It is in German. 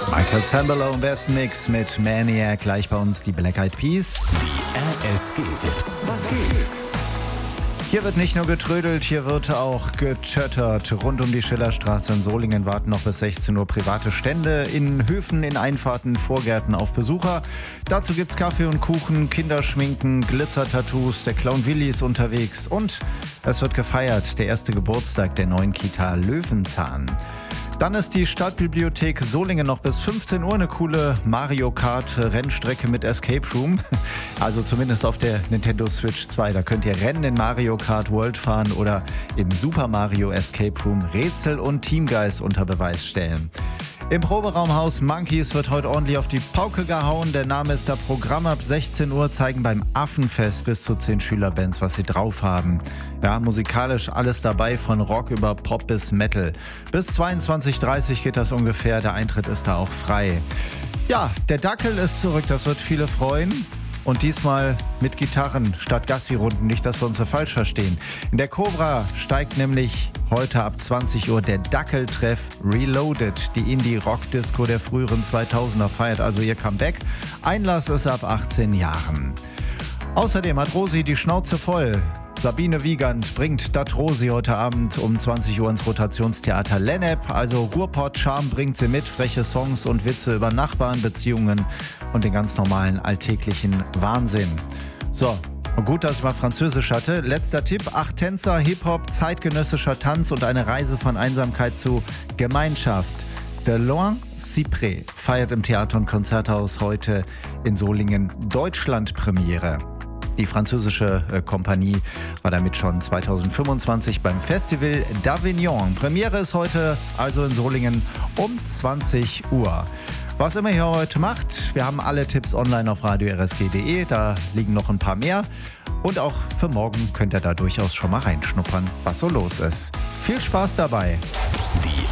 Michael Sambalo im besten Mix mit Maniac, gleich bei uns die Black Eyed Peas. Die RSG-Tipps. Was geht? Hier wird nicht nur getrödelt, hier wird auch getöttert. Rund um die Schillerstraße in Solingen warten noch bis 16 Uhr private Stände in Höfen, in Einfahrten, Vorgärten auf Besucher. Dazu gibt's Kaffee und Kuchen, Kinderschminken, Glitzer-Tattoos, der Clown Willi ist unterwegs und es wird gefeiert, der erste Geburtstag der neuen Kita Löwenzahn. Dann ist die Stadtbibliothek Solingen noch bis 15 Uhr eine coole Mario Kart Rennstrecke mit Escape Room. Also zumindest auf der Nintendo Switch 2. Da könnt ihr Rennen in Mario Kart World fahren oder im Super Mario Escape Room Rätsel und Teamgeist unter Beweis stellen. Im Proberaumhaus Monkeys wird heute ordentlich auf die Pauke gehauen. Der Name ist da Programm. Ab 16 Uhr zeigen beim Affenfest bis zu 10 Schülerbands, was sie drauf haben. Ja, musikalisch alles dabei, von Rock über Pop bis Metal. Bis 22:30 Uhr geht das ungefähr. Der Eintritt ist da auch frei. Ja, der Dackel ist zurück. Das wird viele freuen. Und diesmal mit Gitarren statt Gassi-Runden, nicht, dass wir uns so falsch verstehen. In der Cobra steigt nämlich heute ab 20 Uhr der Dackeltreff Reloaded. Die Indie-Rock-Disco der früheren 2000er feiert also ihr Comeback. Einlass ist ab 18 Jahren. Außerdem hat Rosi die Schnauze voll. Sabine Wiegand bringt Dat Rosi heute Abend um 20 Uhr ins Rotationstheater Lennep. Also Ruhrpott-Charme bringt sie mit, freche Songs und Witze über Nachbarn, Beziehungen und den ganz normalen alltäglichen Wahnsinn. So, gut, dass ich mal Französisch hatte. Letzter Tipp: 8 Tänzer, Hip-Hop, zeitgenössischer Tanz und eine Reise von Einsamkeit zu Gemeinschaft. De Loin Cyprès feiert im Theater- und Konzerthaus heute in Solingen Deutschlandpremiere. Die französische Kompanie war damit schon 2025 beim Festival d'Avignon. Premiere ist heute also in Solingen um 20 Uhr. Was immer ihr heute macht, wir haben alle Tipps online auf radio-rsg.de, da liegen noch ein paar mehr. Und auch für morgen könnt ihr da durchaus schon mal reinschnuppern, was so los ist. Viel Spaß dabei!